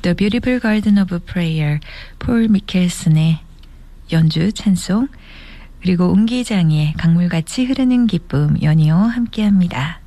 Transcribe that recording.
The Beautiful Garden of Prayer, 폴 미켈슨의 연주 찬송, 그리고 옹기장의 강물같이 흐르는 기쁨 연이어 함께합니다.